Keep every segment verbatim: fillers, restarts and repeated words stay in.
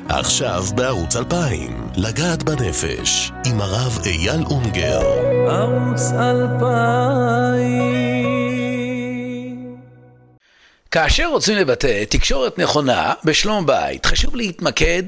עכשיו בערוץ אלפיים, לגעת בנפש, עם הרב אייל אונגר. ערוץ אלפיים. כאשר רוצים לבטא תקשורת נכונה בשלום בית, חשוב להתמקד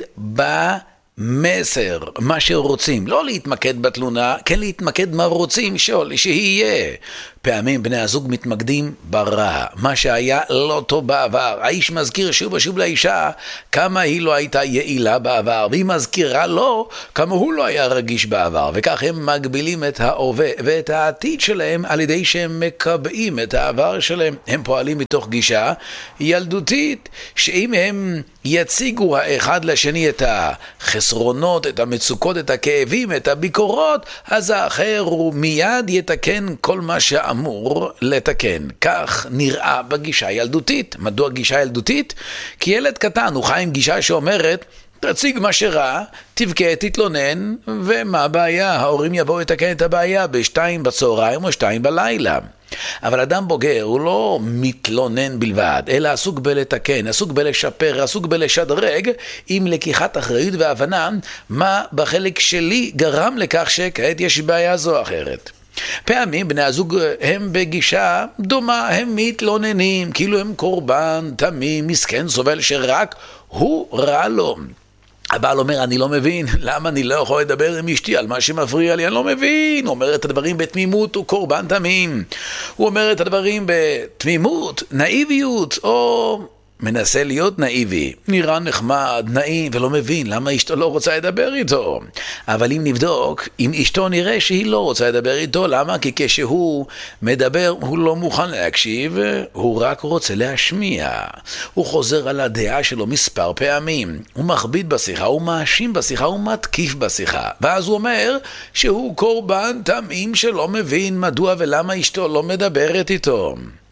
במסר, מה שרוצים. לא להתמקד בתלונה, כן להתמקד מה רוצים שול, שיהיה. פעמים בני הזוג מתמקדים ברע, מה שהיה לא טוב בעבר. האיש מזכיר שוב ושוב לאישה כמה היא לא הייתה יעילה בעבר, והיא מזכירה לו כמה הוא לא היה רגיש בעבר, וכך הם מגבילים את ההווה ואת העתיד שלהם על ידי שהם מקבעים את העבר שלהם. הם פועלים מתוך גישה ילדותית, שאם הם יציגו האחד לשני את החסרונות, את המצוקות, את הכאבים, את הביקורות, אז האחר הוא מיד יתקן כל מה שאמור לתקן. כך נראה בגישה ילדותית. מדוע גישה ילדותית? כי ילד קטן הוא חי עם גישה שאומרת, תציג מה שרע, תבכה, תתלונן, ומה הבעיה? ההורים יבואו לתקן את הבעיה בשתיים בצהריים או שתיים בלילה. אבל אדם בוגר הוא לא מתלונן בלבד, אלא עסוק בלתקן, עסוק בלשפר, עסוק בלשדרג, עם לקיחת אחריות והבנה מה בחלק שלי גרם לכך שכעת יש בעיה זו או אחרת. פעמים בני הזוג הם בגישה דומה, הם מתלוננים, כאילו הם קורבן, תמים, מסכן, סובל שרק הוא רע לו. הבעל אומר, אני לא מבין, למה אני לא יכול לדבר עם אשתי על מה שמפריע לי? אני לא מבין. הוא אומר את הדברים בתמימות, הוא קורבן תמים. הוא אומר את הדברים בתמימות, נאיביות, או מנסה להיות נאיבי. נראה נחמד, נעים, ולא מבין למה אשתו לא רוצה לדבר איתו. אבל אם נבדוק, אם אשתו נראה שהיא לא רוצה לדבר איתו, למה? כי כשהוא מדבר, הוא לא מוכן להקשיב, הוא רק רוצה להשמיע. הוא חוזר על הדעה שלו מספר פעמים. הוא מכביד בשיחה, הוא מאשים בשיחה, הוא מתקיף בשיחה. ואז הוא אומר שהוא קורבן תמים שלא מבין מדוע ולמה אשתו לא מדברת איתו.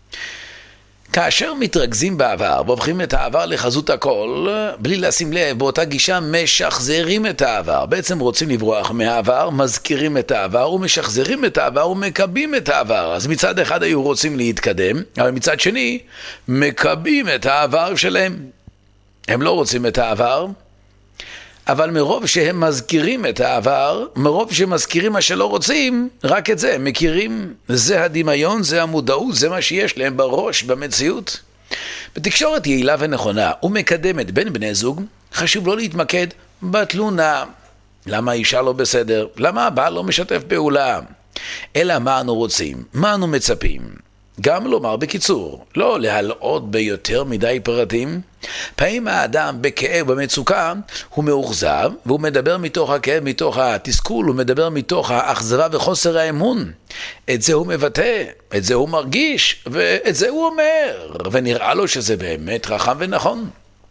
כאשר מתרכזים בעבר והופכים את העבר לחזות הכל, בלי לשים לב, באותה גישה משחזרים את העבר. בעצם רוצים לברוח מהעבר, מזכירים את העבר ומשחזרים את העבר ומקבים את העבר. אז מצד אחד היו רוצים להתקדם, אבל מצד שני מקבים את העבר שלהם. הם לא רוצים את העבר, אבל מרוב שהם מזכירים את העבר, מרוב שמזכירים מה שלא רוצים, רק את זה הם מכירים. זה הדמיון, זה המודעות, זה מה שיש להם בראש, במציאות. בתקשורת יעילה ונכונה ומקדמת בין בני זוג, חשוב לא להתמקד בתלונה. למה האישה לא בסדר? למה הבעל לא משתף פעולה? אלא מה אנו רוצים, מה אנו מצפים. גם לומר בקיצור, לא להלאות ביותר מדי פרטים. פעמים האדם בכאב במצוקה הוא מאוכזב, והוא מדבר מתוך הכאב, מתוך התסכול, הוא מדבר מתוך האכזבה וחוסר האמון. את זה הוא מבטא, את זה הוא מרגיש, ואת זה הוא אומר, ונראה לו שזה באמת חכם ונכון.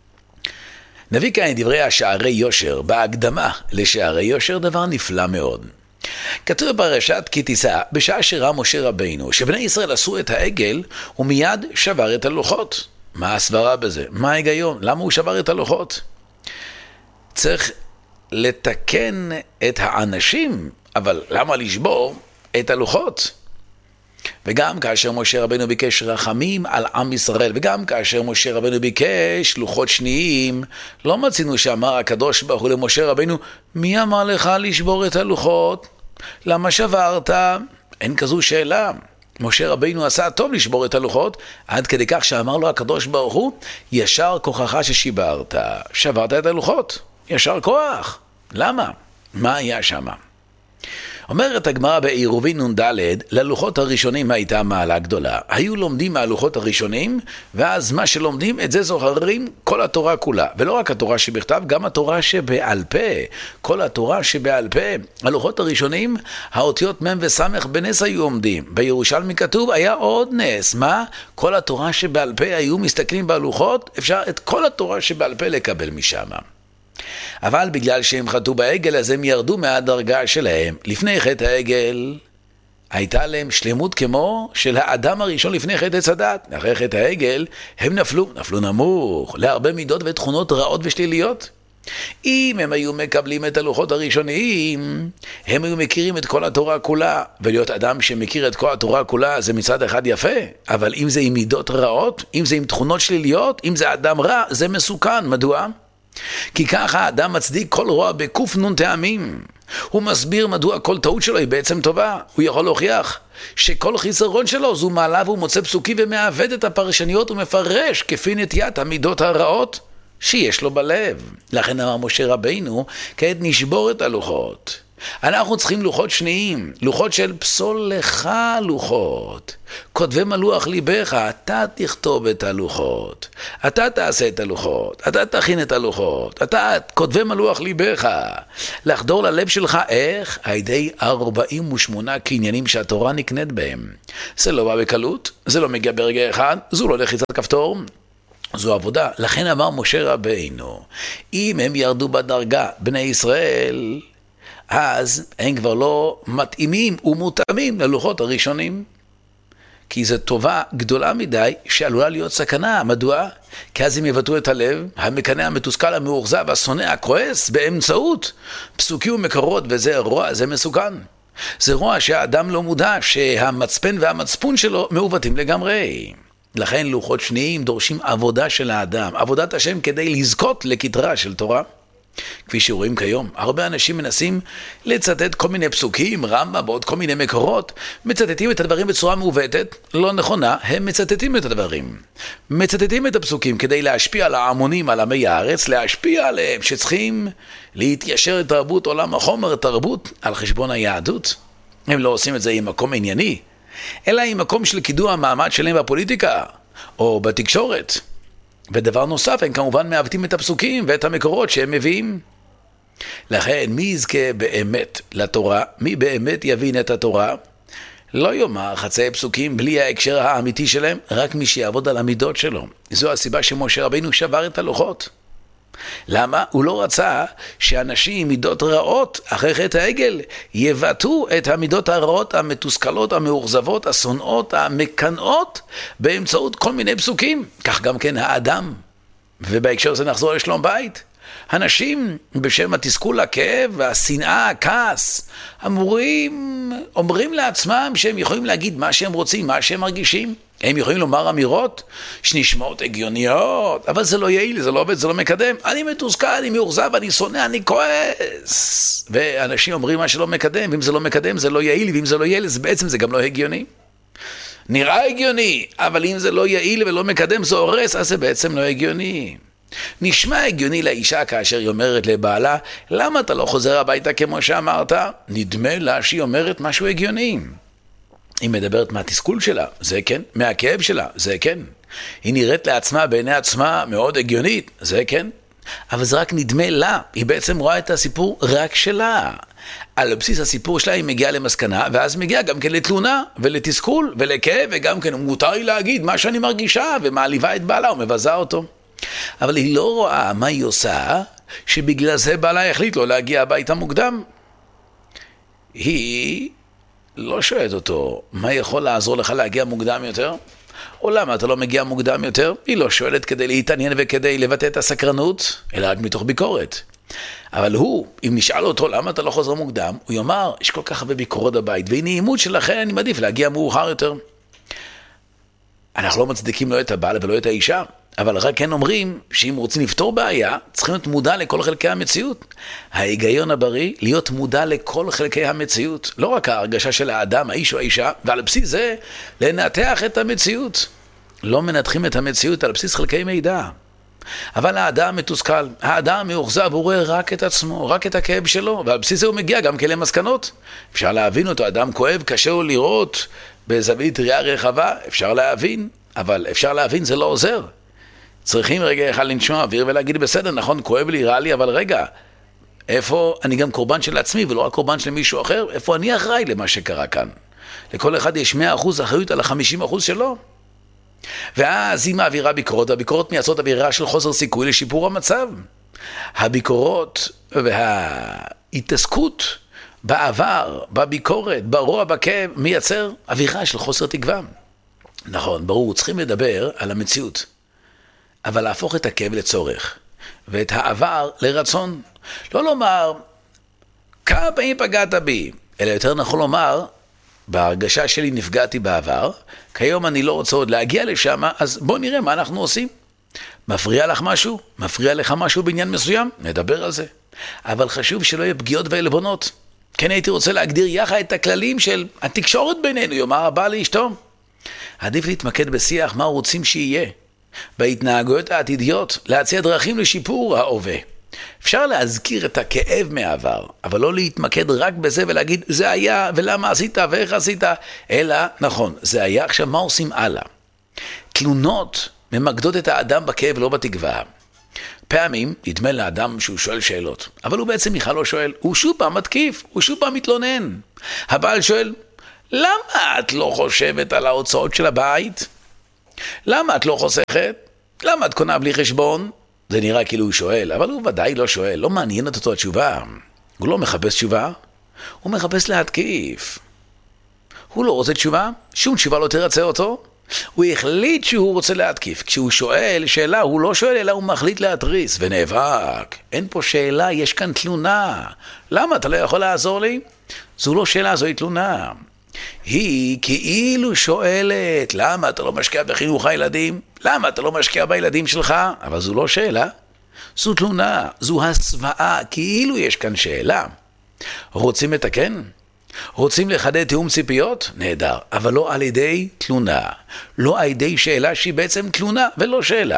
נביא כאן דברי השערי יושר, בהקדמה לשערי יושר, דבר נפלא מאוד. כתוב בפרשת כי תישא, בשעה שראה משה רבינו שבני ישראל עשו את העגל, הוא מיד שבר את הלוחות. מה הסברה בזה? מה ההיגיון? למה הוא שבר את הלוחות? צריך לתקן את האנשים, אבל למה לשבור את הלוחות? וגם כאשר משה רבינו ביקש רחמים על עם ישראל, וגם כאשר משה רבינו ביקש לוחות שניים, לא מצינו שאמר הקדוש ברוך הוא למשה רבינו, מי אמר לך לשבור את הלוחות? למה שברת? אין כזו שאלה. משה רבינו עשה טוב לשבור את הלוחות, עד כדי כך שאמר לו הקדוש ברוך הוא, ישר כוחך ששיברת. שברת את הלוחות, ישר כוח. למה? מה היה שמה? אומרת הגמרא בעירובין נ"ד, ללוחות הראשונים הייתה מעלה גדולה. היו לומדים מהלוחות הראשונים, ואז מה שלומדים, את זה זוכרים כל התורה כולה. ולא רק התורה שבכתב, גם התורה שבעל פה. כל התורה שבעל פה. הלוחות הראשונים, האותיות מ' וסמך בנס היו עומדים. בירושלמי כתוב, היה עוד נס. מה? כל התורה שבעל פה היו מסתכלים בהלוחות, אפשר את כל התורה שבעל פה לקבל משם. אבל בגלל שהם חטאו בעגל, אז הם ירדו מהדרגה שלהם. לפני חטא העגל הייתה להם שלמות כמו של האדם הראשון לפני חטא עץ הדת. אחרי חטא העגל הם נפלו, נפלו נמוך, להרבה מידות ותכונות רעות ושליליות. אם הם היו מקבלים את הלוחות הראשוניים, הם היו מכירים את כל התורה כולה, ולהיות אדם שמכיר את כל התורה כולה זה מצד אחד יפה, אבל אם זה עם מידות רעות, אם זה עם תכונות שליליות, אם זה אדם רע, זה מסוכן. מדוע? כי ככה האדם מצדיק כל רוע בקוף נון טעמים. הוא מסביר מדוע כל טעות שלו היא בעצם טובה. הוא יכול להוכיח שכל חיסרון שלו זו מעלה, והוא מוצא פסוקים ומעוות את הפרשניות ומפרש כפי נטיית המידות הרעות שיש לו בלב. לכן אמר משה רבינו, כעת נשבור את הלוחות. אנחנו צריכים לוחות שניים, לוחות של פסול לך לוחות. כותבם על לוח ליבך, אתה תכתוב את הלוחות, אתה תעשה את הלוחות, אתה תכין את הלוחות, אתה כותבם על לוח ליבך. לחדור ללב שלך איך? על ידי ארבעים ושמונה קניינים שהתורה נקנית בהם. זה לא בא בקלות, זה לא מגיע ברגע אחד, זו לא לחיצת כפתור, זו עבודה. לכן אמר משה רבינו, אם הם ירדו בדרגה בני ישראל, אז הם כבר לא מתאימים ומותאמים ללוחות הראשונים. כי זו טובה גדולה מדי שעלולה להיות סכנה. מדוע? כי אז הם יבטאו את הלב, המקנא, המתוסכל, המאוכזב, השונא, הכועס, באמצעות פסוקים ומקורות, וזה רוע, זה מסוכן. זה רוע שהאדם לא מודע, שהמצפן והמצפון שלו מעוותים לגמרי. לכן לוחות שניים דורשים עבודה של האדם, עבודת השם כדי לזכות לכתרה של תורה. כפי שרואים כיום, הרבה אנשים מנסים לצטט כל מיני פסוקים, רמב"ם ועוד כל מיני מקורות, מצטטים את הדברים בצורה מעוותת, לא נכונה, הם מצטטים את הדברים. מצטטים את הפסוקים כדי להשפיע על ההמונים, על עמי הארץ, להשפיע עליהם שצריכים להתיישר את תרבות עולם החומר, תרבות על חשבון היהדות. הם לא עושים את זה עם מקום ענייני, אלא עם מקום של קידום המעמד שלהם בפוליטיקה או בתקשורת. ודבר נוסף, הם כמובן מעוותים את הפסוקים ואת המקורות שהם מביאים. לכן, מי יזכה באמת לתורה? מי באמת יבין את התורה? לא יאמר חצאי פסוקים בלי ההקשר האמיתי שלהם, רק מי שיעבוד על המידות שלו. זו הסיבה שמשה רבינו שבר את הלוחות. למה? הוא לא רצה שאנשים עם מידות רעות אחרי חטא העגל יבטאו את המידות הרעות, המתוסכלות, המאוכזבות, השונאות, המקנאות באמצעות כל מיני פסוקים. כך גם כן האדם. ובהקשר הזה נחזור לשלום בית. אנשים בשם התסכול, הכאב והשנאה, הכעס, אמורים, אומרים לעצמם שהם יכולים להגיד מה שהם רוצים, מה שהם מרגישים. הם יכולים לומר אמירות שנשמעות הגיוניות, אבל זה לא יעיל, זה לא עובד, זה לא מקדם. אני מתוסכל, אני מאוכזב, אני שונא, אני כועס. ואנשים אומרים מה שלא מקדם, ואם זה לא מקדם זה לא יעיל, ואם זה לא יעיל זה בעצם זה גם לא הגיוני. נראה הגיוני, אבל אם זה לא יעיל ולא מקדם זה הורס, אז זה בעצם לא הגיוני. נשמע הגיוני לאישה כאשר היא אומרת לבעלה, למה אתה לא חוזר הביתה כמו שאמרת? נדמה לה שהיא אומרת משהו הגיוני. היא מדברת מהתסכול שלה, זה כן. מהכאב שלה, זה כן. היא נראית לעצמה בעיני עצמה מאוד הגיונית, זה כן. אבל זה רק נדמה לה, היא בעצם רואה את הסיפור רק שלה. על בסיס הסיפור שלה היא מגיעה למסקנה, ואז מגיעה גם כן לתלונה ולתסכול ולכאב, וגם כן מותר היא להגיד מה שאני מרגישה, ומעליבה את בעלה ומבזה אותו. אבל היא לא רואה מה היא עושה, שבגלל זה בעלה החליט לו להגיע הביתה מוקדם. היא לא שואלת אותו, מה יכול לעזור לך להגיע מוקדם יותר? או למה אתה לא מגיע מוקדם יותר? היא לא שואלת כדי להתעניין וכדי לבטא את הסקרנות, אלא רק מתוך ביקורת. אבל הוא, אם נשאל אותו למה אתה לא חוזר מוקדם, הוא יאמר, יש כל כך הרבה ביקורות בבית, והיא נעימות שלכן אני מעדיף להגיע מאוחר יותר. אנחנו לא מצדיקים לא את הבעל ולא את האישה, אבל רק כן אומרים שאם רוצים לפתור בעיה, צריכים להיות מודע לכל חלקי המציאות. ההיגיון הבריא, להיות מודע לכל חלקי המציאות. לא רק ההרגשה של האדם, האיש או האישה, ועל בסיס זה לנתח את המציאות. לא מנתחים את המציאות על בסיס חלקי מידע. אבל האדם מתוסכל, האדם מאוכזב, הוא רואה רק את עצמו, רק את הכאב שלו, ועל בסיס זה הוא מגיע גם כאלה מסקנות. אפשר להבין אותו, אדם כואב, קשה לו לראות בזווית ראייה רחבה, אפשר להבין, אבל אפשר להבין זה לא עוזר. צריכים רגע אחד לנשום אוויר ולהגיד בסדר, נכון, כואב לי, רע לי, אבל רגע, איפה אני גם קורבן של עצמי ולא רק קורבן של מישהו אחר? איפה אני אחראי למה שקרה כאן? לכל אחד יש מאה אחוז אחריות על ה-חמישים אחוז שלו. ואז היא מעבירה ביקורות, והביקורות מייצרות אווירה של חוסר סיכוי לשיפור המצב. הביקורות וההתעסקות בעבר, בביקורת, ברוע, בכאב, מייצר אווירה של חוסר תקווה. נכון, ברור, צריכים לדבר על המציאות. אבל להפוך את הכאב לצורך, ואת העבר לרצון. לא לומר, כמה פעמים פגעת בי, אלא יותר נכון לומר, בהרגשה שלי נפגעתי בעבר, כיום אני לא רוצה עוד להגיע לשם, אז בוא נראה מה אנחנו עושים. מפריע לך משהו? מפריע לך משהו בעניין מסוים? נדבר על זה. אבל חשוב שלא יהיה פגיעות ועלבונות. כן הייתי רוצה להגדיר יחד את הכללים של התקשורת בינינו, יאמר הבא לאשתו. עדיף להתמקד בשיח מה רוצים שיהיה. בהתנהגויות העתידיות, להציע דרכים לשיפור ההווה. אפשר להזכיר את הכאב מהעבר, אבל לא להתמקד רק בזה ולהגיד זה היה ולמה עשית ואיך עשית, אלא נכון, זה היה, עכשיו מה עושים הלאה? תלונות ממקדות את האדם בכאב לא בתקווה. פעמים נדמה לאדם שהוא שואל שאלות, אבל הוא בעצם בכלל לא שואל, הוא שוב פעם מתקיף, הוא שוב פעם מתלונן. הבעל שואל, למה את לא חושבת על ההוצאות של הבית? למה את לא חוסכת? למה את קונה בלי חשבון? זה נראה כאילו הוא שואל, אבל הוא ודאי לא שואל, לא מעניינת אותו התשובה. הוא לא מחפש תשובה, הוא מחפש להתקיף. הוא לא רוצה תשובה, שום תשובה לא תרצה אותו. הוא החליט שהוא רוצה להתקיף. כשהוא שואל שאלה, הוא לא שואל, אלא הוא מחליט להתריס ונאבק. אין פה שאלה, יש כאן תלונה. למה אתה לא יכול לעזור לי? זו לא שאלה, זוהי תלונה. היא כאילו שואלת, למה אתה לא משקיע בחינוך הילדים? למה אתה לא משקיע בילדים שלך? אבל זו לא שאלה, זו תלונה, זו הסוואה, כאילו יש כאן שאלה. רוצים לתקן? רוצים לחדד תיאום ציפיות? נהדר, אבל לא על ידי תלונה, לא על ידי שאלה שהיא בעצם תלונה ולא שאלה.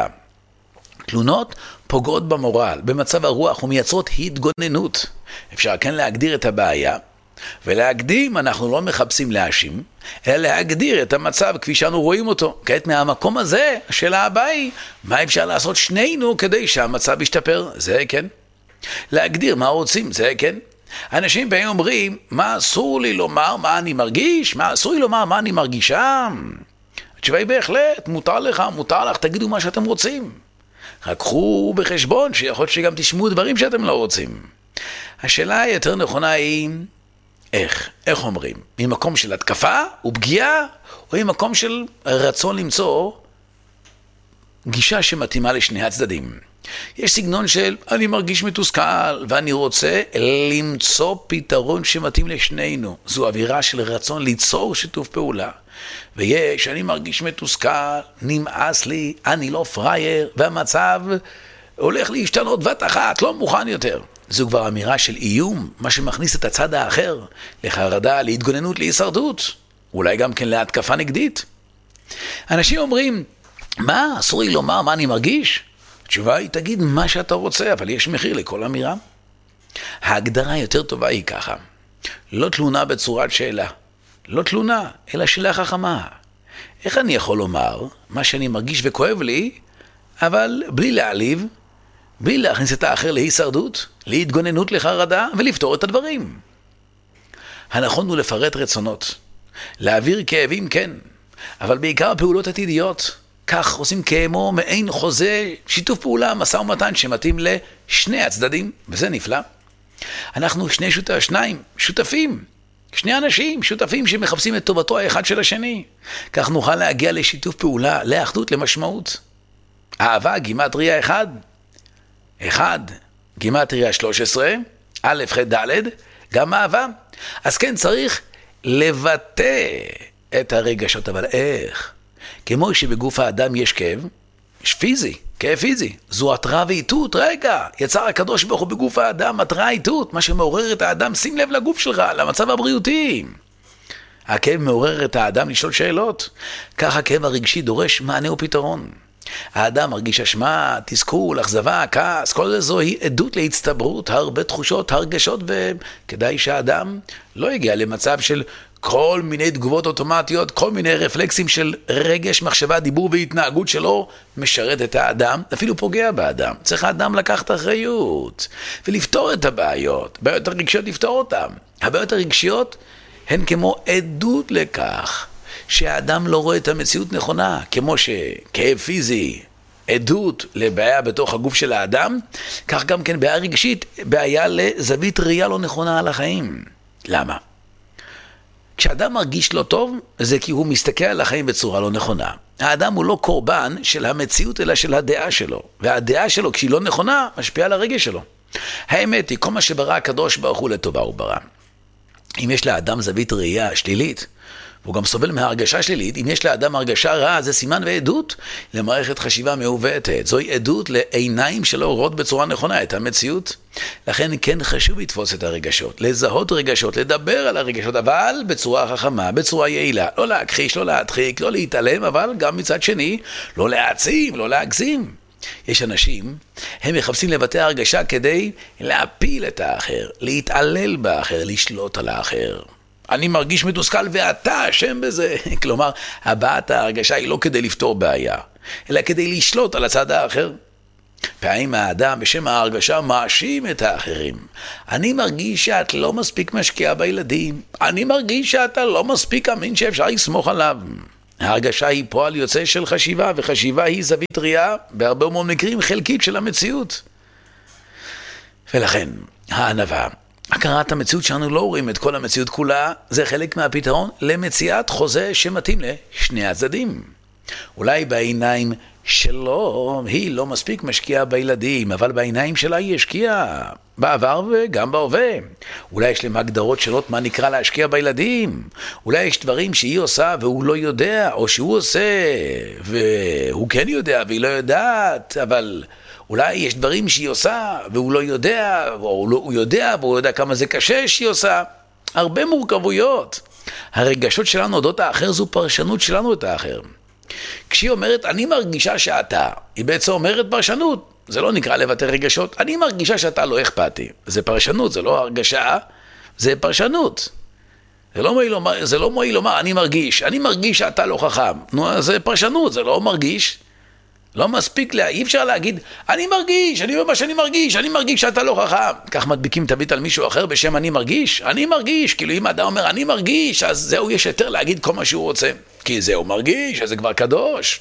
תלונות פוגעות במורל, במצב הרוח ומייצרות התגוננות. אפשר כן להגדיר את הבעיה, ולהקדים, אנחנו לא מחפשים להאשים, אלא להגדיר את המצב כפי שאנו רואים אותו. כעת מהמקום הזה, השאלה הבאה היא, מה אפשר לעשות שנינו כדי שהמצב ישתפר? זה כן. להגדיר מה רוצים? זה כן. אנשים באים אומרים, מה אסור לי לומר מה אני מרגיש? מה אסור לי לומר מה אני מרגישה? התשובה היא בהחלט, מותר לך, מותר לך, תגידו מה שאתם רוצים. רק קחו בחשבון שיכול להיות שגם תשמעו דברים שאתם לא רוצים. השאלה היותר נכונה היא, איך? איך אומרים? ממקום של התקפה ופגיעה, או ממקום של רצון למצוא גישה שמתאימה לשני הצדדים? יש סגנון של אני מרגיש מתוסכל ואני רוצה למצוא פתרון שמתאים לשנינו. זו אווירה של רצון ליצור שיתוף פעולה. ויש אני מרגיש מתוסכל, נמאס לי, אני לא פרייר, והמצב הולך להשתנות בת אחת, לא מוכן יותר. זו כבר אמירה של איום, מה שמכניס את הצד האחר לחרדה, להתגוננות, להישרדות, אולי גם כן להתקפה נגדית. אנשים אומרים, מה, אסור לי לומר מה אני מרגיש? התשובה היא, תגיד מה שאתה רוצה, אבל יש מחיר לכל אמירה. ההגדרה יותר טובה היא ככה, לא תלונה בצורת שאלה, לא תלונה, אלא שאלה חכמה. איך אני יכול לומר מה שאני מרגיש וכואב לי, אבל בלי להעליב, בלי להכניס את האחר להישרדות, להתגוננות, לחרדה ולפתור את הדברים? הנכון הוא לפרט רצונות, להעביר כאבים כן, אבל בעיקר פעולות עתידיות. כך עושים כמו מעין חוזה, שיתוף פעולה, משא ומתן שמתאים לשני הצדדים, וזה נפלא. אנחנו שני שותפים, שניים, שותפים, שני אנשים, שותפים שמחפשים את טובתו האחד של השני. כך נוכל להגיע לשיתוף פעולה, לאחדות, למשמעות. אהבה, גימטריה אחד, אחד, גימטריה שלוש עשרה, א' ח' ד', גם אהבה. אז כן, צריך לבטא את הרגשות, אבל איך? כמו שבגוף האדם יש כאב, יש פיזי, כאב פיזי, זו התראה ואיתות. רגע, יצר הקדוש ברוך הוא בגוף האדם, התראה איתות, מה שמעורר את האדם, שים לב לגוף שלך, למצב הבריאותי. הכאב מעורר את האדם לשאול שאלות, כך הכאב הרגשי דורש מענה ופתרון. האדם מרגיש אשמה, תסכול, אכזבה, כעס, כל זה זוהי עדות להצטברות, הרבה תחושות, הרגשות, וכדאי שהאדם לא יגיע למצב של כל מיני תגובות אוטומטיות, כל מיני רפלקסים של רגש, מחשבה, דיבור והתנהגות שלו משרת את האדם, אפילו פוגע באדם. צריך האדם לקחת אחריות ולפתור את הבעיות, בעיות הרגשיות לפתור אותן. הבעיות הרגשיות הן כמו עדות לכך שהאדם לא רואה את המציאות נכונה, כמו שכאב פיזי, עדות לבעיה בתוך הגוף של האדם, כך גם כן בעיה רגשית, בעיה לזווית ראייה לא נכונה על החיים. למה? כשאדם מרגיש לא טוב, זה כי הוא מסתכל על החיים בצורה לא נכונה. האדם הוא לא קורבן של המציאות, אלא של הדעה שלו. והדעה שלו, כשהיא לא נכונה, משפיעה על הרגש שלו. האמת היא, כל מה שברא הקדוש ברוך הוא לטובה הוא ברא. אם יש לאדם זווית ראייה שלילית, והוא גם סובל מהרגשה שלילית. אם יש לאדם הרגשה רעה, זה סימן ועדות למערכת חשיבה מעוותת. זוהי עדות לעיניים שלא רואות בצורה נכונה את המציאות. לכן כן חשוב לתפוס את הרגשות, לזהות רגשות, לדבר על הרגשות, אבל בצורה חכמה, בצורה יעילה. לא להכחיש, לא להדחיק, לא להתעלם, אבל גם מצד שני, לא להעצים, לא להגזים. יש אנשים, הם מחפשים לבטא הרגשה כדי להפיל את האחר, להתעלל באחר, לשלוט על האחר. אני מרגיש מתוסכל ואתה אשם בזה. כלומר, הבעת ההרגשה היא לא כדי לפתור בעיה, אלא כדי לשלוט על הצד האחר. פעמים האדם בשם ההרגשה מאשים את האחרים. אני מרגיש שאת לא מספיק משקיעה בילדים. אני מרגיש שאתה לא מספיק אמין שאפשר לסמוך עליו. ההרגשה היא פועל יוצא של חשיבה, וחשיבה היא זווית ראייה, בהרבה מאוד מקרים חלקית של המציאות. ולכן, הענווה, הכרת המציאות שאנו לא רואים את כל המציאות כולה, זה חלק מהפתרון למציאת חוזה שמתאים לשני הצדדים. אולי בעיניים שלו היא לא מספיק משקיעה בילדים, אבל בעיניים שלה היא השקיעה בעבר וגם בהווה. אולי יש להם הגדרות שונות מה נקרא להשקיע בילדים. אולי יש דברים שהיא עושה והוא לא יודע, או שהוא עושה והוא כן יודע והיא לא יודעת, אבל אולי יש דברים שהיא עושה והוא לא יודע, או הוא יודע והוא יודע כמה זה קשה שהיא עושה. הרבה מורכבויות. הרגשות שלנו אודות האחר זו פרשנות שלנו את האחר. כשהיא אומרת, אני מרגישה שאתה, היא בעצם אומרת פרשנות. זה לא נקרא לבטא רגשות. אני מרגישה שאתה לא אכפתי. זה פרשנות, זה לא הרגשה, זה פרשנות. זה לא מועיל לומר, זה לא מועיל לומר, אני מרגיש. אני מרגיש שאתה לא חכם. נו, זה פרשנות, זה לא מרגיש. לא מספיק לה, אי אפשר להגיד, אני מרגיש, אני אומר מה שאני מרגיש, אני מרגיש שאתה לא חכם. כך מדביקים תביט על מישהו אחר בשם אני מרגיש. אני מרגיש, כאילו אם האדם אומר אני מרגיש, אז זהו יש יותר להגיד כל מה שהוא רוצה. כי זהו מרגיש, אז זה כבר קדוש.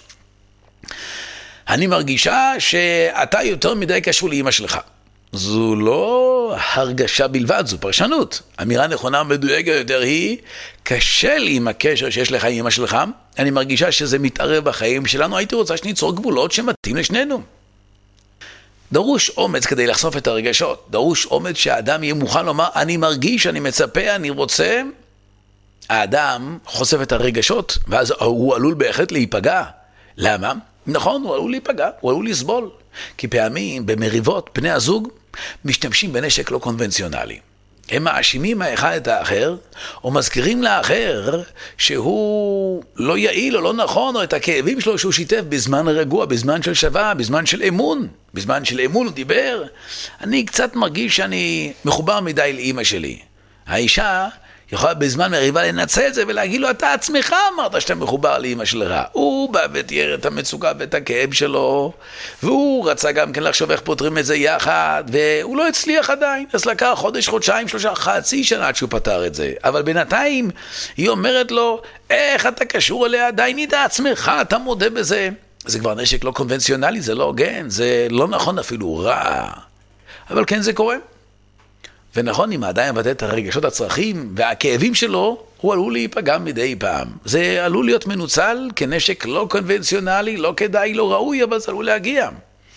אני מרגישה שאתה יותר מדי קשור לאמא שלך. זו לא הרגשה בלבד, זו פרשנות. אמירה נכונה מדויקת יותר היא, קשה לי עם הקשר שיש לך עם אמא שלך, אני מרגישה שזה מתערב בחיים שלנו, הייתי רוצה שניצור גבולות שמתאים לשנינו. דרוש אומץ כדי לחשוף את הרגשות, דרוש אומץ שהאדם יהיה מוכן לומר, אני מרגיש, אני מצפה, אני רוצה. האדם חושף את הרגשות, ואז הוא עלול בהחלט להיפגע. למה? נכון, הוא עלול להיפגע, הוא עלול לסבול. כי פעמים במריבות בני הזוג משתמשים בנשק לא קונבנציונלי. הם מאשימים האחד את האחר, או מזכירים לאחר שהוא לא יעיל או לא נכון, או את הכאבים שלו שהוא שיתף בזמן רגוע, בזמן של שווה, בזמן של אמון. בזמן של אמון הוא דיבר, אני קצת מרגיש שאני מחובר מדי לאמא שלי. האישה יכולה בזמן מריבה לנצל את זה ולהגיד לו, אתה עצמך אמרת שאתה מחובר לאמא שלך. הוא בא ותיאר את המצוקה ואת הכאב שלו, והוא רצה גם כן לחשוב איך פותרים את זה יחד, והוא לא הצליח עדיין. אז לקח חודש, חודשיים, שלושה, חצי שנה עד שהוא פתר את זה. אבל בינתיים היא אומרת לו, איך אתה קשור אליה? עדיין את עצמך, אתה מודה בזה. זה כבר נשק לא קונבנציונלי, זה לא הוגן, זה לא נכון אפילו רע. אבל כן זה קורה. ונכון, אם האדם מבטא את הרגשות הצרכים והכאבים שלו, הוא עלול להיפגע מדי פעם. זה עלול להיות מנוצל כנשק לא קונבנציונלי, לא כדאי, לא ראוי, אבל זה עלול להגיע.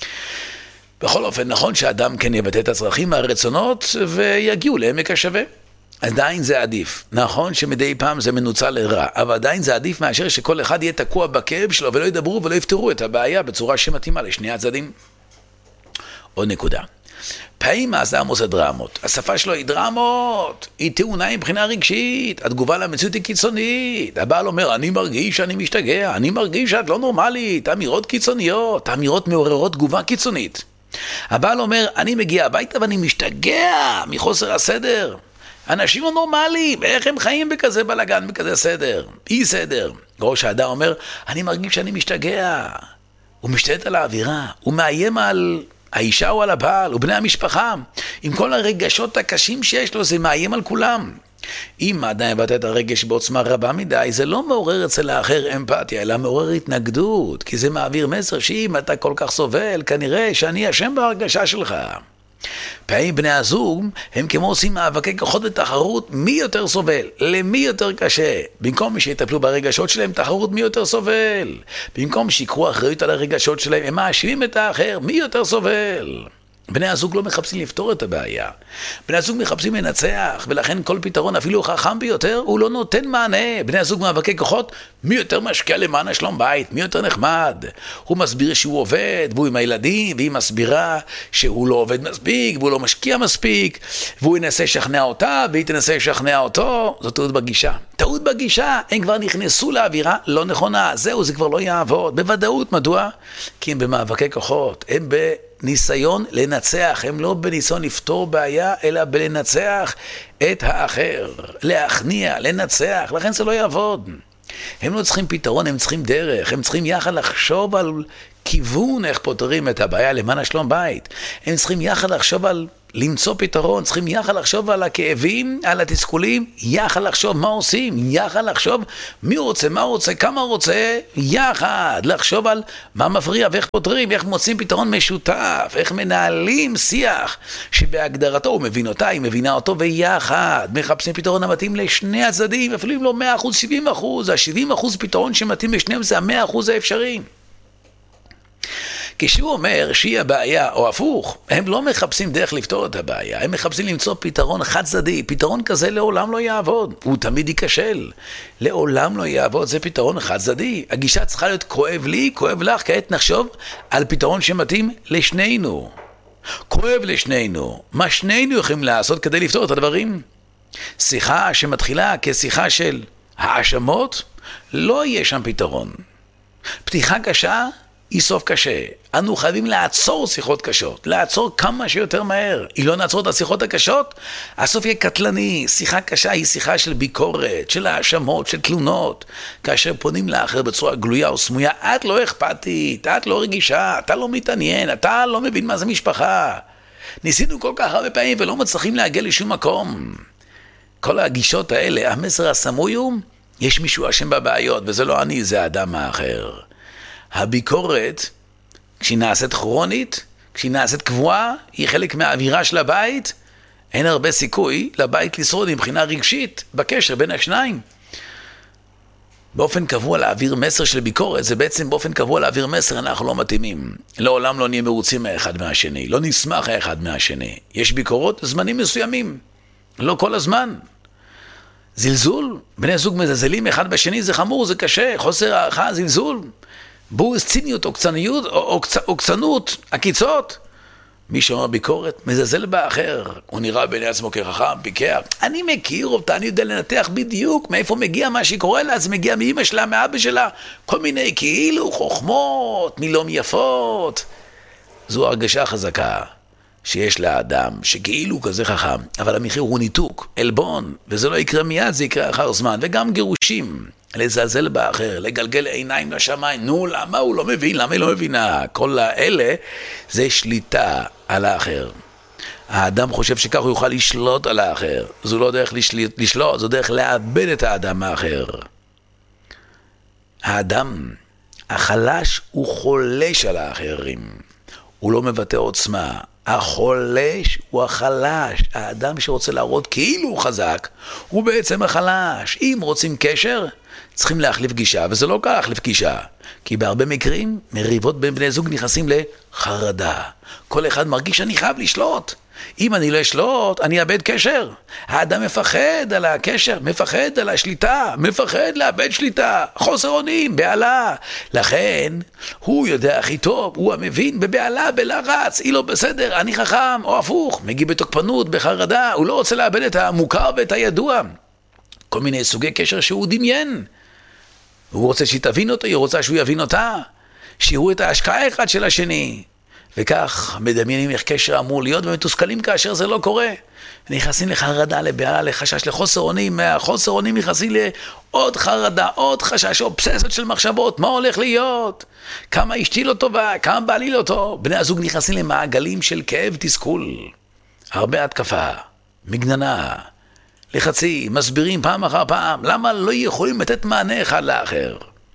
בכל אופן, נכון שאדם כן יבטא את הצרכים מהרצונות ויגיעו לעמק השווה. עדיין זה עדיף. נכון שמדי פעם זה מנוצל לרע, אבל עדיין זה עדיף מאשר שכל אחד יהיה תקוע בכאב שלו ולא ידברו ולא יפתרו את הבעיה בצורה שמתאימה לשני הצדדים. עוד נקודה. פעמים האדם עושה דרמות. השפה שלו היא דרמות, היא טעונה מבחינה רגשית, התגובה למציאות היא קיצונית. הבעל אומר, אני מרגיש שאני משתגע, אני מרגיש שאת לא נורמלית, אמירות קיצוניות, אמירות מעוררות תגובה קיצונית. הבעל אומר, אני מגיע הביתה ואני משתגע מחוסר הסדר. אנשים לא נורמליים, איך הם חיים בכזה בלגן, בכזה סדר? אי סדר. ראש האדם אומר, אני מרגיש שאני משתגע. הוא משתלט על האווירה, הוא מאיים על האישה או על הבעל, ובני המשפחה. עם כל הרגשות הקשים שיש לו, זה מאיים על כולם. אם האדם יבטא את הרגש בעוצמה רבה מדי, זה לא מעורר אצל האחר אמפתיה, אלא מעורר התנגדות, כי זה מעביר מסר שאם אתה כל כך סובל, כנראה שאני אשם בהרגשה שלך. פעמים בני הזוג הם כמו עושים מאבקי כוחות בתחרות מי יותר סובל, למי יותר קשה. במקום שיטפלו ברגשות שלהם, תחרות מי יותר סובל. במקום שיקחו אחריות על הרגשות שלהם, הם מאשימים את האחר, מי יותר סובל. בני הזוג לא מחפשים לפתור את הבעיה. בני הזוג מחפשים לנצח, ולכן כל פתרון, אפילו חכם ביותר, הוא לא נותן מענה. בני הזוג מאבקי כוחות, מי יותר משקיע למען השלום בית, מי יותר נחמד. הוא מסביר שהוא עובד, והוא עם הילדים, והיא מסבירה שהוא לא עובד מספיק, והוא לא משקיע מספיק, והוא ינסה לשכנע אותה, והיא תנסה לשכנע אותו. זו טעות בגישה. טעות בגישה, הם כבר נכנסו לאווירה לא נכונה. זהו, זה כבר לא יעבוד. בוודאות, מדוע? כי הם במאבקי כוחות, הם ב... ניסיון לנצח, הם לא בניסיון לפתור בעיה, אלא בלנצח את האחר, להכניע, לנצח, לכן זה לא יעבוד. הם לא צריכים פתרון, הם צריכים דרך, הם צריכים יחד לחשוב על כיוון איך פותרים את הבעיה למען השלום בית. הם צריכים יחד לחשוב על למצוא פתרון, צריכים יחד לחשוב על הכאבים, על התסכולים, יחד לחשוב מה עושים, יחד לחשוב מי רוצה, מה רוצה, כמה רוצה, יחד לחשוב על מה מפריע ואיך פותרים, איך מוצאים פתרון משותף, איך מנהלים שיח שבהגדרתו הוא מבין אותה, היא מבינה אותו, ויחד מחפשים פתרון המתאים לשני הצדדים, אפילו אם לא מאה אחוז, שבעים אחוז, ה-שבעים אחוז פתרון שמתאים לשניהם זה ה-מאה אחוז האפשרי. כשהוא אומר שהיא הבעיה, או הפוך, הם לא מחפשים דרך לפתור את הבעיה, הם מחפשים למצוא פתרון חד צדדי. פתרון כזה לעולם לא יעבוד, הוא תמיד ייכשל. לעולם לא יעבוד, זה פתרון חד צדדי. הגישה צריכה להיות כואב לי, כואב לך, כעת נחשוב על פתרון שמתאים לשנינו. כואב לשנינו. מה שנינו יכולים לעשות כדי לפתור את הדברים? שיחה שמתחילה כשיחה של האשמות, לא יהיה שם פתרון. פתיחה קשה, היא סוף קשה. אנו חייבים לעצור שיחות קשות, לעצור כמה שיותר מהר. אם לא נעצור את השיחות הקשות, הסוף יהיה קטלני. שיחה קשה היא שיחה של ביקורת, של האשמות, של תלונות. כאשר פונים לאחר בצורה גלויה או סמויה, את לא אכפתית, את לא רגישה, אתה לא מתעניין, אתה לא מבין מה זה משפחה. ניסינו כל כך הרבה פעמים ולא מצליחים להגיע לשום מקום. כל הגישות האלה, המסר הסמוי הוא, יש מישהו אשם בבעיות, וזה לא אני, זה האדם האחר. הביקורת, כשהיא נעשית כרונית, כשהיא נעשית קבועה, היא חלק מהאווירה של הבית, אין הרבה סיכוי לבית לשרוד מבחינה רגשית בקשר בין השניים. באופן קבוע להעביר מסר של ביקורת, זה בעצם באופן קבוע להעביר מסר, אנחנו לא מתאימים. לעולם לא נהיה מרוצים האחד מהשני, לא נשמח האחד מהשני. יש ביקורות זמנים מסוימים, לא כל הזמן. זלזול, בני זוג מזלזלים אחד בשני, זה חמור, זה קשה, חוסר הערכה, זלזול. בוז, ציניות, עוקצניות, או קצנות, עקיצות. מי שאומר ביקורת, מזלזל באחר. הוא נראה בעיני עצמו כחכם, פיקח. אני מכיר אותה, אני יודע לנתח בדיוק מאיפה מגיע מה שקורה לה, זה מגיע מאמא שלה, מאבא שלה. כל מיני כאילו חוכמות, מילום יפות. זו הרגשה חזקה שיש לאדם, שכאילו כזה חכם, אבל המחיר הוא ניתוק, אלבון, וזה לא יקרה מיד, זה יקרה אחר זמן, וגם גירושים. לזלזל באחר, לגלגל עיניים לשמיים, נו, למה הוא לא מבין, למה היא לא מבינה? כל האלה זה שליטה על האחר. האדם חושב שכך הוא יוכל לשלוט על האחר. זו לא דרך לשלוט, לשלוט, זו דרך לאבד את האדם האחר. האדם החלש הוא חולש על האחרים. הוא לא מבטא עוצמה. החולש הוא החלש. האדם שרוצה להראות כאילו הוא חזק, הוא בעצם החלש. אם רוצים קשר, צריכים להחליף גישה, וזה לא כך להחליף גישה. כי בהרבה מקרים, מריבות בין בני זוג נכנסים לחרדה. כל אחד מרגיש שאני חייב לשלוט. אם אני לא אשלוט, אני אאבד קשר. האדם מפחד על הקשר, מפחד על השליטה, מפחד לאבד שליטה, חוסר אונים, בעלה. לכן, הוא יודע הכי טוב, הוא המבין, בבעלה, בלחץ, היא לא בסדר, אני חכם, או הפוך, מגיע בתוקפנות, בחרדה, הוא לא רוצה לאבד את המוכר ואת הידוע. כל מיני סוגי קשר שהוא דמיין. הוא רוצה שהיא תבין אותו, היא רוצה שהוא יבין אותה, שיראו את ההשקעה אחד של השני. וכך מדמיינים איך קשר אמור להיות, ומתוסכלים כאשר זה לא קורה. נכנסים לחרדה, לבעלה, לחשש, לחוסר אונים, מהחוסר אונים נכנסים לעוד חרדה, עוד חשש, אובססיות של מחשבות, מה הולך להיות? כמה אשתי לא טובה, כמה בעלי לא טוב. בני הזוג נכנסים למעגלים של כאב, תסכול. הרבה התקפה, מגננה, לחצים, מסבירים פעם אחר פעם, למה לא יכולים לתת מענה אחד לאחר.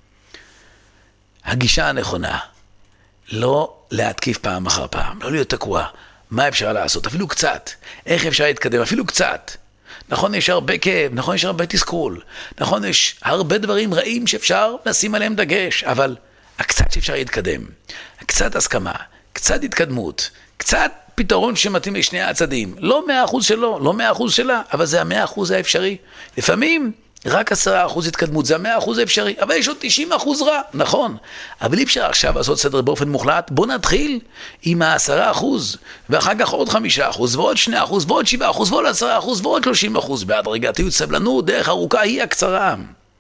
הגישה הנכונה, לא להתקיף פעם אחר פעם, לא להיות תקוע. מה אפשר לעשות? אפילו קצת. איך אפשר להתקדם? אפילו קצת. נכון, יש הרבה כאב, נכון, יש הרבה תסכול, נכון, יש הרבה דברים רעים שאפשר לשים עליהם דגש, אבל הקצת שאפשר להתקדם, קצת הסכמה, קצת התקדמות, קצת פתרון שמתאים לשני הצדדים. לא מאה אחוז שלו, לא מאה אחוז שלה, אבל זה המאה אחוז האפשרי. לפעמים רק עשרה אחוז התקדמות, זה המאה אחוז האפשרי, אבל יש עוד תשעים אחוז רע, נכון. אבל אי אפשר עכשיו לעשות סדר באופן מוחלט, בוא נתחיל עם העשרה אחוז, ואחר כך עוד חמישה אחוז, ועוד שני אחוז, ועוד שבעה אחוז, ועוד עשרה אחוז, ועוד שלושים אחוז, בהדרגתיות סבלנות, דרך ארוכה היא הקצרה.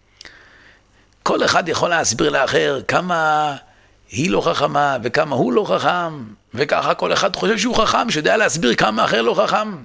כל אחד יכול להסביר לאחר כמה היא לא חכמה, וכמה הוא לא חכם, וככה כל אחד חושב שהוא חכם, שיודע להסביר כמה אחר לא חכם.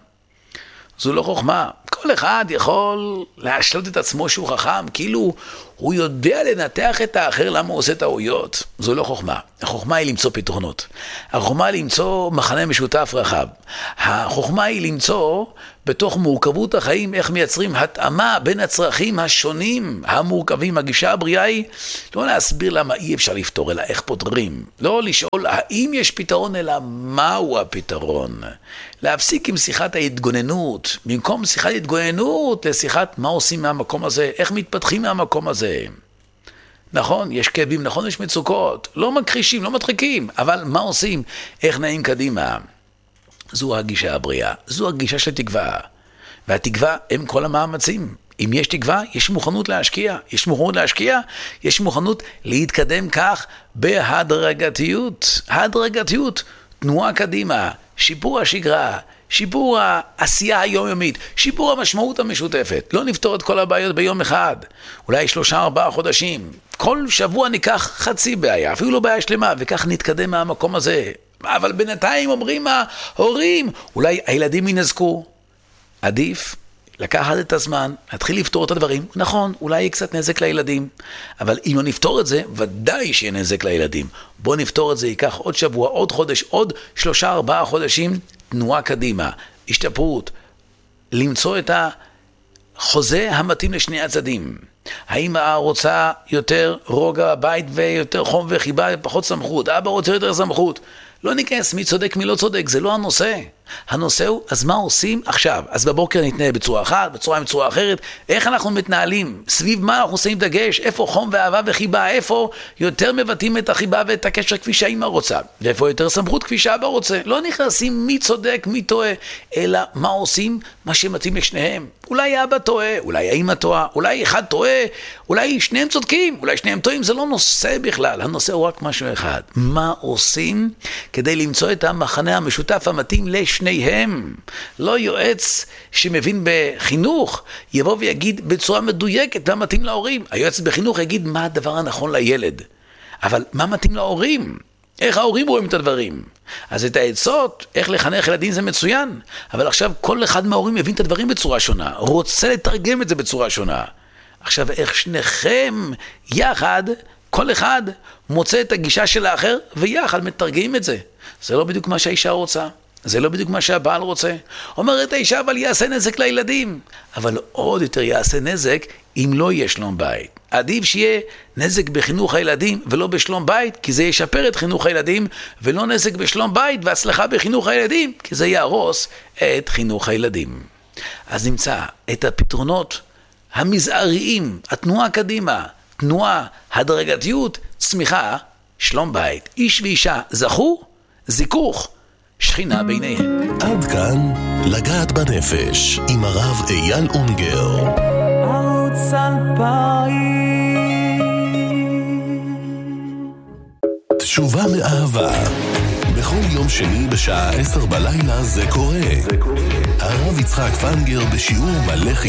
זו לא חוכמה. כל אחד יכול להשלות את עצמו שהוא חכם, כאילו הוא יודע לנתח את האחר למה הוא עושה טעויות. זו לא חוכמה. החוכמה היא למצוא פתרונות. החוכמה היא למצוא מחנה משותף רחב. החוכמה היא למצוא בתוך מורכבות החיים איך מייצרים התאמה בין הצרכים השונים המורכבים. הגישה הבריאה היא לא להסביר למה אי אפשר לפתור, אלא איך פותרים. לא לשאול האם יש פתרון, אלא מהו הפתרון. להפסיק עם שיחת ההתגוננות, במקום שיחת התגוננות לשיחת מה עושים מהמקום הזה, איך מתפתחים מהמקום הזה. נכון, יש כאבים, נכון, יש מצוקות, לא מכחישים, לא מדחיקים, אבל מה עושים? איך נעים קדימה? זו הגישה הבריאה, זו הגישה של תקווה. והתקווה הם כל המאמצים. אם יש תקווה, יש מוכנות להשקיע. יש מוכנות להשקיע, יש מוכנות להתקדם כך בהדרגתיות. ההדרגתיות, תנועה קדימה, שיפור השגרה, שיפור העשייה היומיומית, שיפור המשמעות המשותפת. לא נפתור את כל הבעיות ביום אחד, אולי שלושה ארבעה חודשים. כל שבוע ניקח חצי בעיה, אפילו לא בעיה שלמה, וכך נתקדם מהמקום הזה. אבל בינתיים אומרים ההורים, אולי הילדים ינזקו. עדיף לקחת את הזמן, להתחיל לפתור את הדברים. נכון, אולי יהיה קצת נזק לילדים, אבל אם לא נפתור את זה, ודאי שיהיה נזק לילדים. בוא נפתור את זה, ייקח עוד שבוע, עוד חודש, עוד שלושה ארבעה חודשים, תנועה קדימה, השתפרות, למצוא את החוזה המתאים לשני הצדדים. האמא רוצה יותר רוגע בבית ויותר חום וחיבה ופחות סמכות, אבא רוצה יותר סמכות. לא ניכנס מי צודק מי לא צודק, זה לא הנושא. הנושא הוא, אז מה עושים עכשיו? אז בבוקר נתנהל בצורה אחת, בצורה עם צורה אחרת. איך אנחנו מתנהלים? סביב מה אנחנו עושים דגש? איפה חום ואהבה וחיבה? איפה יותר מבטאים את החיבה ואת הקשר כפי שהאמא רוצה? ואיפה יותר סמכות כפי שאבא רוצה? לא נכנסים מי צודק מי טועה, אלא מה עושים? מה שמתאים לשניהם. אולי האבא טועה, אולי האמא טועה, אולי אחד טועה, אולי שניהם צודקים, אולי שניהם טועים. זה לא נושא בכלל, הנושא הוא רק משהו אחד. מה עושים כדי למצוא את המחנה המשותף המתאים לשניהם? לא יועץ שמבין בחינוך יבוא ויגיד בצורה מדויקת מה מתאים להורים. היועץ בחינוך יגיד מה הדבר הנכון לילד, אבל מה מתאים להורים? איך ההורים רואים את הדברים? אז את העצות, איך לחנך ילדים זה מצוין, אבל עכשיו כל אחד מההורים יבין את הדברים בצורה שונה, רוצה לתרגם את זה בצורה שונה. עכשיו איך שניכם יחד, כל אחד מוצא את הגישה של האחר ויחד מתרגמים את זה. זה לא בדיוק מה שהאישה רוצה, זה לא בדיוק מה שהבעל רוצה. אומרת האישה, אבל יעשה נזק לילדים. אבל עוד יותר יעשה נזק אם לא יהיה שלום בית. עדיף שיהיה נזק בחינוך הילדים ולא בשלום בית, כי זה ישפר את חינוך הילדים, ולא נזק בשלום בית והצלחה בחינוך הילדים, כי זה יהרוס את חינוך הילדים. אז נמצא את הפתרונות המזעריים, התנועה קדימה, תנועה, הדרגתיות, צמיחה, שלום בית. איש ואישה זכו, זיכוך, שכינה ביניהם. עד כאן לגעת בנפש עם הרב אייל אונגר. תשובה מאהבה בכל יום שני בשעה עשר בלילה זה קורה. הרב יצחק פנגר בשיעור מלא